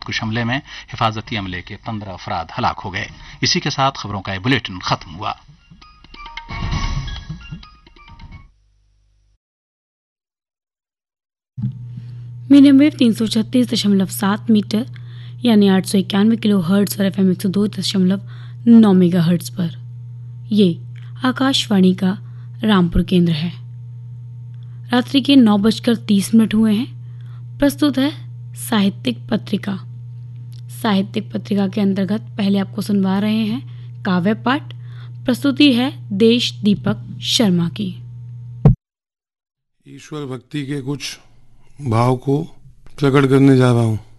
कुछ हमले में हिफाजती अमले के 15 अफराद हलाक हो गए। इसी के साथ खबरों का यह बुलेटिन खत्म हुआ। मीडियम वेव 336.7 मीटर यानी 891 किलो हर्ट्ज और FM 102.9 मेगा हर्ट्ज पर ये आकाशवाणी का रामपुर केंद्र है। रात्रि के 9:30 हुए हैं। प्रस्तुत है साहित्यिक पत्रिका। साहित्यिक पत्रिका के अंतर्गत पहले आपको सुनवा रहे हैं काव्य पाठ। प्रस्तुति है देश दीपक शर्मा की। ईश्वर भक्ति के कुछ भाव को प्रकट करने जा रहा हूं।